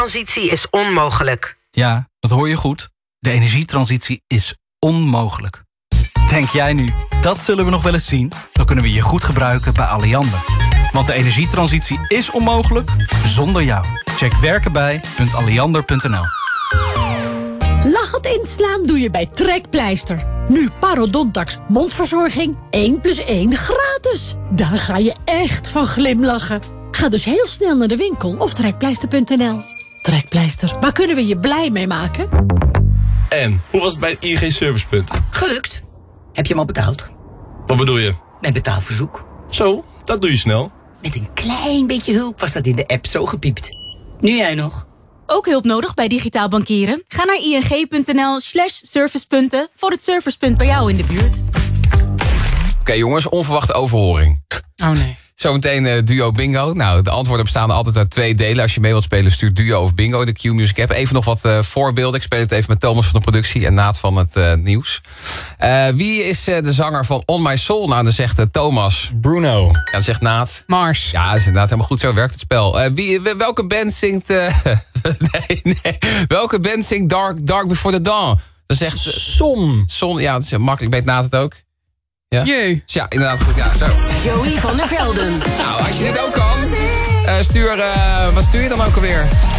energietransitie is onmogelijk. Ja, dat hoor je goed. De energietransitie is onmogelijk. Denk jij nu, dat zullen we nog wel eens zien? Dan kunnen we je goed gebruiken bij Alliander. Want de energietransitie is onmogelijk zonder jou. Check werkenbij.alliander.nl. Lachend inslaan doe je bij Trekpleister. Nu Parodontax mondverzorging 1+1 gratis. Dan ga je echt van glimlachen. Ga dus heel snel naar de winkel of trekpleister.nl. Trekpleister, waar kunnen we je blij mee maken? En, hoe was het bij het ING Servicepunt? Gelukt. Heb je hem al betaald? Wat bedoel je? Mijn betaalverzoek. Zo, dat doe je snel. Met een klein beetje hulp was dat in de app zo gepiept. Nu jij nog. Ook hulp nodig bij digitaal bankieren? Ga naar ing.nl/servicepunten voor het servicepunt bij jou in de buurt. Oké, jongens, onverwachte overhoring. Oh nee. Zometeen duo bingo. Nou, de antwoorden bestaan altijd uit 2 delen. Als je mee wilt spelen, stuur duo of bingo in de Q-Music app. Even nog wat voorbeelden. Ik speel het even met Thomas van de productie en Naat van het nieuws. Wie is de zanger van On My Soul? Nou, dan zegt Thomas. Bruno. Ja, dan zegt Naat. Mars. Ja, dat is inderdaad helemaal goed. Zo werkt het spel. Welke band zingt... nee. Welke band zingt Dark Before the Dawn? Dan zegt... Son. Ja, dat is makkelijk. Weet Naat het ook? Ja? Jee. Ja, inderdaad goed. Ja, zo. Joey van der Velden. Nou, als je dit ook kan, wat stuur je dan ook alweer?